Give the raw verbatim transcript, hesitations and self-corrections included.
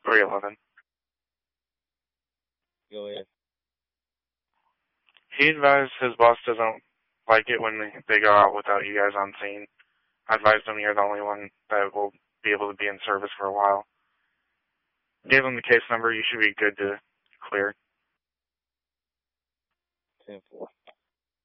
three eleven. Go ahead. He advised his boss doesn't like it when they go out without you guys on scene. I advised him you're the only one that will be able to be in service for a while. Gave him the case number. You should be good to clear. ten four.